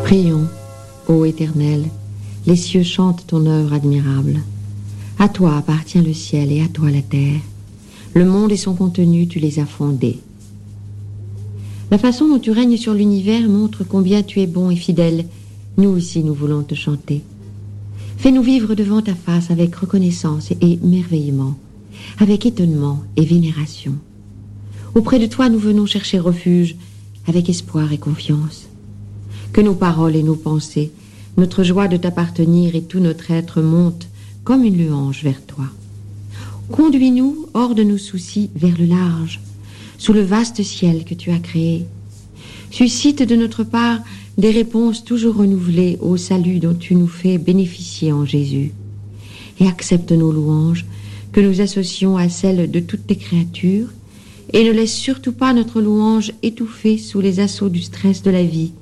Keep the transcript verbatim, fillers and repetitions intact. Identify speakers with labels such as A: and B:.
A: Prions, ô Éternel, les cieux chantent ton œuvre admirable. À toi appartient le ciel et à toi la terre. Le monde et son contenu, tu les as fondés. La façon dont tu règnes sur l'univers montre combien tu es bon et fidèle. Nous aussi, nous voulons te chanter. Fais-nous vivre devant ta face avec reconnaissance et émerveillement, avec étonnement et vénération. Auprès de toi, nous venons chercher refuge avec espoir et confiance. Que nos paroles et nos pensées, notre joie de t'appartenir et tout notre être montent comme une louange vers toi. Conduis-nous hors de nos soucis vers le large, sous le vaste ciel que tu as créé. Suscite de notre part des réponses toujours renouvelées au salut dont tu nous fais bénéficier en Jésus. Et accepte nos louanges que nous associons à celles de toutes tes créatures et ne laisse surtout pas notre louange étouffée sous les assauts du stress de la vie